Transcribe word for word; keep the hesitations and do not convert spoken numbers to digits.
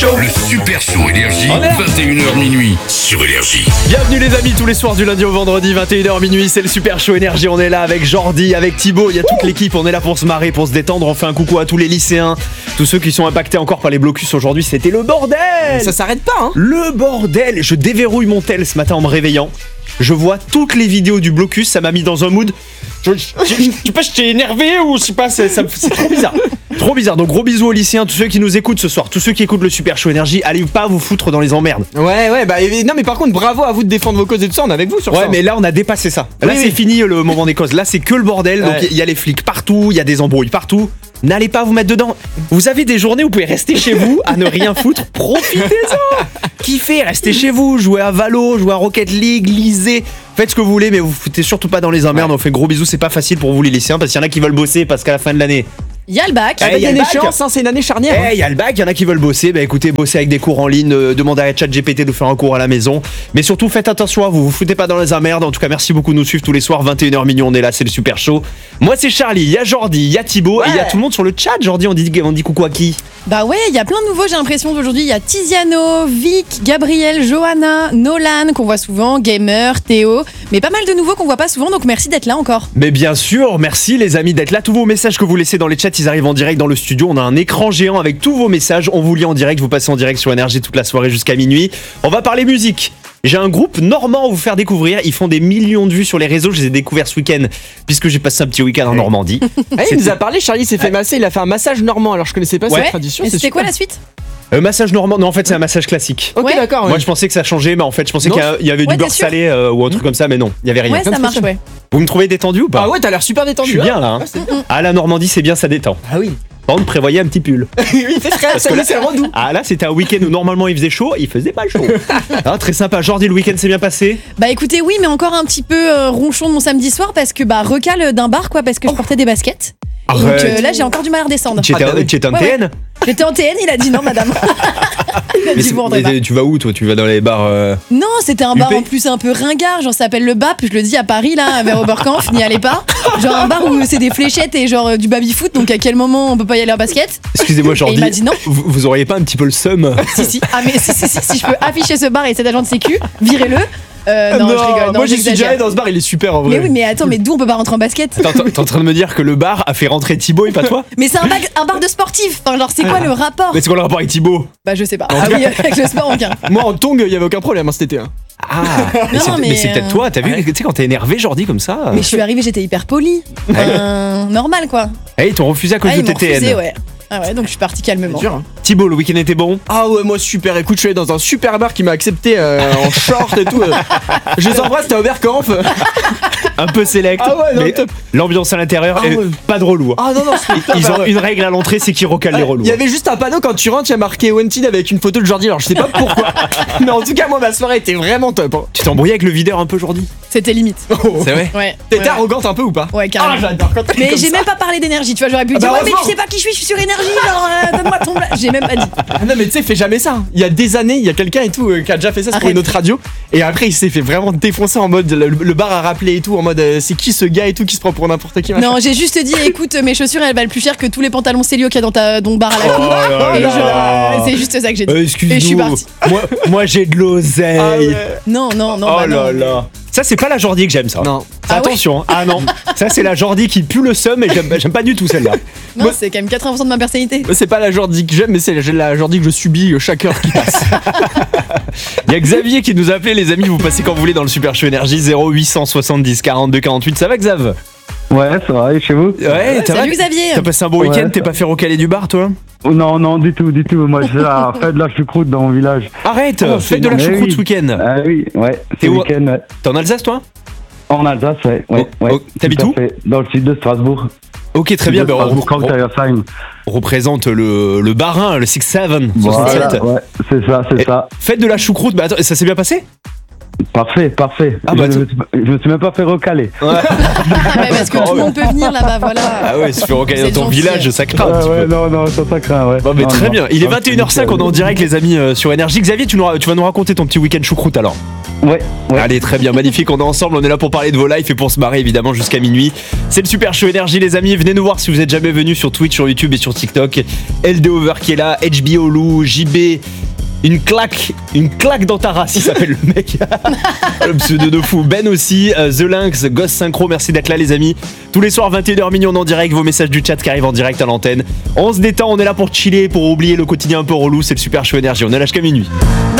Show. Le Super Show Énergie, vingt et une heures minuit sur Énergie. Bienvenue les amis, tous les soirs du lundi au vendredi, vingt et une heures minuit, c'est le Super Show Énergie. On est là avec Jordi, avec Thibaut, il y a toute l'équipe, on est là pour se marrer, pour se détendre. On fait un coucou à tous les lycéens, tous ceux qui sont impactés encore par les blocus aujourd'hui. C'était le bordel. Ça s'arrête pas, hein. Le bordel. Je déverrouille mon tel ce matin en me réveillant. Je vois toutes les vidéos du blocus, ça m'a mis dans un mood. Je, je, je, je sais pas, j'étais énervé ou je sais pas, c'est, ça, c'est trop bizarre. Trop bizarre. Donc gros bisous aux lycéens, tous ceux qui nous écoutent ce soir, tous ceux qui écoutent le Super Show Énergie, allez pas vous foutre dans les emmerdes. Ouais, ouais, bah non, mais par contre, bravo à vous de défendre vos causes et tout ça, on est avec vous sur ouais, ça. Ouais, mais là on a dépassé ça. Là oui, c'est oui. fini le moment des causes. Là c'est que le bordel. Donc il ouais. y a les flics partout, il y a des embrouilles partout. N'allez pas vous mettre dedans. Vous avez des journées où vous pouvez rester chez vous à ne rien foutre. Profitez-en. Kiffez, restez chez vous, jouez à Valo, jouez à Rocket League, lisez. Faites ce que vous voulez, mais vous foutez surtout pas dans les emmerdes. Ouais. On fait gros bisous, c'est pas facile pour vous les lycéens parce qu'il y en a qui veulent bosser parce qu'à la fin de l'année. Il y a le bac. Il hey, y a une échéance, hein, c'est une année charnière. Il hey, y a le bac, il y en a qui veulent bosser. Bah écoutez, bossez avec des cours en ligne, euh, demandez à ChatGPT de faire un cours à la maison. Mais surtout, faites attention à vous, vous foutez pas dans les emmerdes. En tout cas, merci beaucoup de nous suivre tous les soirs, vingt et une heures minuit, on est là, c'est le Super Show. Moi, c'est Charlie, il y a Jordi, il y a Thibaut ouais. et il y a tout le monde sur le chat. Jordi, on dit, on dit coucou à qui? Bah ouais, il y a plein de nouveaux, j'ai l'impression d'aujourd'hui. Il y a Tiziano, Vic, Gabriel, Johanna, Nolan, qu'on voit souvent, Gamer, Théo. Mais pas mal de nouveaux qu'on voit pas souvent, donc merci d'être là encore. Mais bien sûr, merci les amis d'être là. Tous vos messages que vous laissez dans les chats, ils arrivent en direct dans le studio. On a un écran géant avec tous vos messages. On vous lit en direct, vous passez en direct sur Énergie toute la soirée jusqu'à minuit. On va parler musique. J'ai un groupe normand à vous faire découvrir. Ils font des millions de vues sur les réseaux. Je les ai découverts ce week-end puisque j'ai passé un petit week-end en Normandie. Ah, il nous a parlé, Charlie s'est fait masser. Il a fait un massage normand. Alors je connaissais pas ouais. cette tradition. Et c'était quoi la suite? Euh, massage normand, non en fait c'est un massage classique. Ok ouais. d'accord. Moi ouais. je pensais que ça changeait, mais en fait je pensais non. qu'il y avait ouais, du beurre salé euh, ou un truc mmh. comme ça, mais non, il y avait rien. Ouais ça marche ouais. Vous me trouvez détendu ou pas? Ah ouais t'as l'air super détendu. Je suis bien là. Hein. Ah, ah la Normandie c'est bien, ça détend. Ah oui. Par contre prévoyez un petit pull. Oui c'est très, ça là, c'est vraiment doux. Ah là c'était un week-end où normalement il faisait chaud, il faisait pas chaud. Ah, très sympa. Jordi, le week-end s'est bien passé? Bah écoutez oui, mais encore un petit peu euh, ronchon de mon samedi soir parce que bah recal d'un bar quoi, parce que je portais des baskets. Et donc euh, là j'ai encore du mal à redescendre. Tu étais, ah, tu étais en ouais, T N ouais. J'étais en T N, il a dit non madame. Il a mais dit bon, mais tu vas où toi? Tu vas dans les bars euh... Non, c'était un bar en plus un peu ringard, genre ça s'appelle le B A P, je le dis à Paris là, vers Oberkampf, n'y allez pas. Genre un bar où c'est des fléchettes et genre du baby-foot, donc à quel moment on peut pas y aller en basket? Excusez-moi Jordi, il m'a dit non. Vous, vous auriez pas un petit peu le seum? Si si, ah mais si si si, si je peux afficher ce bar et cet agent de sécu, virez-le. Euh, non, non, je rigole. Non, moi j'y suis déjà allé dans ce bar, il est super en vrai. Mais oui, mais attends, mais d'où on peut pas rentrer en basket? Attends, t'es en train de me dire que le bar a fait rentrer Thibaut et pas toi? Mais c'est un, ba- un bar de sportifs. Enfin, genre, c'est quoi ah. le rapport? Mais c'est quoi le rapport avec Thibaut? Bah, je sais pas. Ah oui, avec le sport, aucun. Moi en tongue, il y avait aucun problème hein, cet été. Hein. Ah, mais, non, c'est, mais, mais c'est peut-être toi, t'as vu, ouais. tu sais, quand t'es énervé, Jordi, comme ça. Mais je suis arrivée, j'étais hyper polie. Enfin, normal quoi. Eh, ils t'ont refusé à cause ah, de T T N. Refusé, ouais. Ah ouais, donc je suis parti calmement. Dur, hein. Thibaut, le week-end était bon? Ah ouais, moi super. Écoute, je suis allé dans un super bar qui m'a accepté euh, en short et tout. Euh. Je les embrasse, t'as Oberkampf. Un peu select. Ah ouais, non, mais top. L'ambiance à l'intérieur, ah ouais. pas de relou. Ah non, non, c'est Ils ont une règle à l'entrée, c'est qu'ils recalent ah, les relous. Il y avait juste un panneau quand tu rentres, il y a marqué Wanted avec une photo de Jordi. Alors je sais pas pourquoi. Mais en tout cas, moi ma soirée était vraiment top. Hein. Tu t'es embrouillé avec le videur un peu Jordi? C'était limite. Oh. C'est vrai? Ouais. T'étais ouais. arrogante un peu ou pas? Ouais, carrément. Ah, j'adore quand t'es mais comme j'ai ça. même pas parlé d'énergie, tu vois, j'aurais pu ah dire bah ouais, mais tu sais pas qui je suis, je suis sur énergie, genre euh, donne-moi ton bla... J'ai même pas dit. Ah non, mais tu sais, fais jamais ça. Il y a des années, il y a quelqu'un et tout euh, qui a déjà fait ça pour une autre radio. Et après, il s'est fait vraiment défoncer en mode le, le bar a rappelé et tout, en mode euh, c'est qui ce gars et tout qui se prend pour n'importe qui. Machin. Non, j'ai juste dit écoute, mes chaussures elles valent plus cher que tous les pantalons Célio qu'il y a dans ta dans bar à la cour. Oh et je, c'est juste ça que j'ai dit. Euh, excuse-nous. Et je suis partie. Moi, moi j'ai de l'oseille. Ah ouais. Non, non, non. Oh bah là non. là. Ça c'est pas la Jordi que j'aime ça. Non. Ah attention, ouais. Ah non. Ça c'est la Jordi qui pue le seum et j'aime, j'aime pas du tout celle-là. Non, moi, c'est quand même quatre-vingts pour cent de ma personnalité. C'est pas la Jordi que j'aime, mais c'est la Jordi que je subis chaque heure qui passe. Il y a Xavier qui nous a appelé, les amis, vous passez quand vous voulez dans le Super Show Énergie. Zéro huit cent soixante-dix quarante-deux quarante-huit. Ça va Xav? Ouais, ça va, et chez vous? Ouais, ouais salut Xavier. T'as passé un bon ouais, week-end, t'es pas fait recaler du bar toi? Non, non, du tout, du tout. Moi, je fais la fête de la choucroute dans mon village. Arrête, oh, fête de la choucroute oui. ce week-end. Ah oui, ouais, c'est le week-end, ouais. T'es en Alsace toi? En Alsace, ouais. ouais, oh, ouais oh, t'habites où? Dans le sud de Strasbourg. Ok, très bien. Bah, on, on représente le, le Barin, le six sept. Voilà, ouais, c'est ça, c'est Et ça. Fête de la choucroute, bah, attends, ça s'est bien passé? Parfait, parfait. Ah bah je, me, je me suis même pas fait recaler. Ouais, ouais parce que tout le monde peut venir là-bas, voilà. Ah ouais, se fait recaler dans ton gentil. village, ça craint ouais, un petit ouais, peu. Non, non, ça, ça craint, ouais. Bon, mais non, très non. bien. Il est vingt et une heures cinq, on est en direct, les amis, euh, sur Énergie. Xavier, tu nous, tu vas nous raconter ton petit week-end choucroute alors. Ouais, ouais. Allez, très bien, magnifique, on est ensemble, on est là pour parler de vos lives et pour se marrer évidemment jusqu'à minuit. C'est le Super Show Énergie les amis, venez nous voir si vous êtes jamais venus sur Twitch, sur YouTube et sur TikTok. L D Over qui est là, H B O Lou, J B, une claque, une claque dans ta race, il s'appelle le mec. Le pseudo de fou. Ben aussi, euh, The Lynx, Ghost Synchro, merci d'être là les amis. Tous les soirs vingt et une heures minuit on est en direct, vos messages du chat qui arrivent en direct à l'antenne. On se détend, on est là pour chiller, pour oublier le quotidien un peu relou, c'est le Super Show Énergie, on est là jusqu'à minuit.